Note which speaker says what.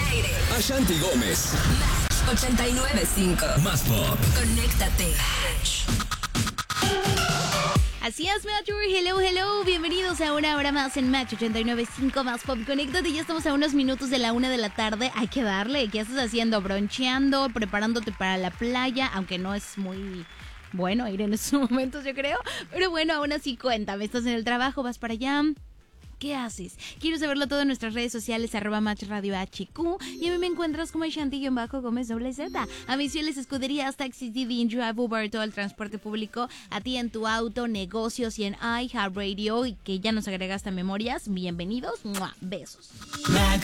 Speaker 1: aire.
Speaker 2: Ashanti Gómez.
Speaker 1: Match 89.5.
Speaker 2: Más pop.
Speaker 1: Conéctate.
Speaker 3: Así es, Match. Hello. Bienvenidos a una hora más en Match 89.5 Más Pop. Conéctate, ya estamos a unos minutos de la 1 de la tarde. Hay que darle. ¿Qué estás haciendo? Broncheando, preparándote para la playa, aunque no es muy bueno ir en estos momentos, yo creo. Pero bueno, aún así cuéntame. ¿Estás en el trabajo? ¿Vas para allá? ¿Qué haces? Quiero saberlo todo en nuestras redes sociales, @MatchRadioHQ. Y a mí me encuentras como Ashanti-Gómez Z. A mis fieles escuderías, Taxi, Didi, Drive, Uber, todo el transporte público. A ti en tu auto, negocios y en iHeartRadio. Y que ya nos agregaste a memorias. Bienvenidos. ¡Mua! Besos.
Speaker 4: Match